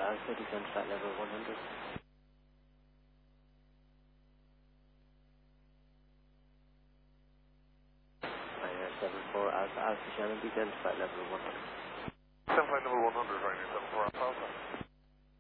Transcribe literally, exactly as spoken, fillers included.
Alpha, descend flight level one hundred. Ryanair seven four Alpha, Alpha Shannon, descend flight level one hundred. Descend flight level one hundred, Ryanair seven four Alpha Alpha.